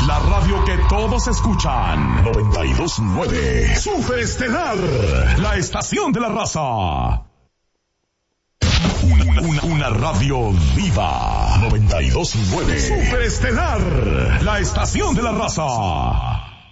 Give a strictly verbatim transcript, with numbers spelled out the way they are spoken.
La radio que todos escuchan. noventa y dos punto nueve. Super Estelar. La estación de la raza. Una, una, una radio viva. noventa y dos punto nueve. Super Estelar. La estación de la raza.